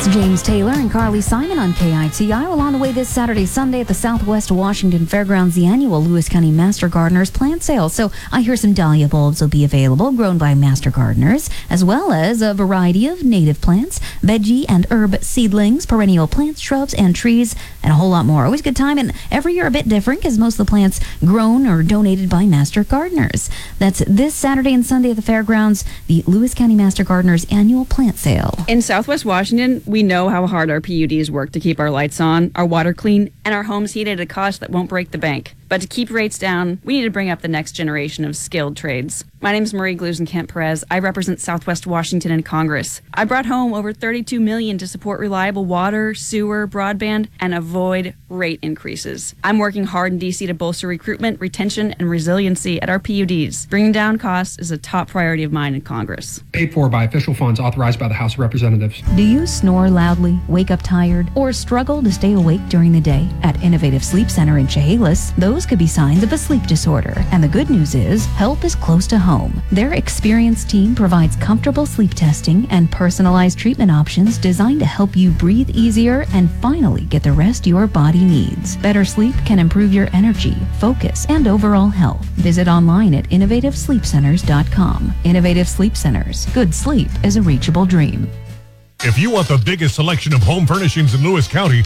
That's James Taylor and Carly Simon on KITI. Well, on the way this Saturday, Sunday at the Southwest Washington Fairgrounds, the annual Lewis County Master Gardeners plant sale. So I hear some dahlia bulbs will be available, grown by master gardeners, as well as a variety of native plants, veggie and herb seedlings, perennial plants, shrubs, and trees, and a whole lot more. Always a good time, and every year a bit different because most of the plants grown or donated by master gardeners. That's this Saturday and Sunday at the fairgrounds, the Lewis County Master Gardeners annual plant sale. In Southwest Washington, we know how hard our PUDs work to keep our lights on, our water clean, and our homes heated at a cost that won't break the bank. But to keep rates down, we need to bring up the next generation of skilled trades. My name is Marie Glusenkamp-Perez. I represent Southwest Washington in Congress. I brought home over $32 million to support reliable water, sewer, broadband, and avoid rate increases. I'm working hard in D.C. to bolster recruitment, retention, and resiliency at our PUDs. Bringing down costs is a top priority of mine in Congress. Paid for by official funds authorized by the House of Representatives. Do you snore loudly, wake up tired, or struggle to stay awake during the day? At Innovative Sleep Center in Chehalis, those could be signs of a sleep disorder. And the good news is, help is close to home. Their experienced team provides comfortable sleep testing and personalized treatment options designed to help you breathe easier and finally get the rest your body needs. Better sleep can improve your energy, focus, and overall health. Visit online at innovativesleepcenters.com. Innovative Sleep Centers. Good sleep is a reachable dream. If you want the biggest selection of home furnishings in Lewis County,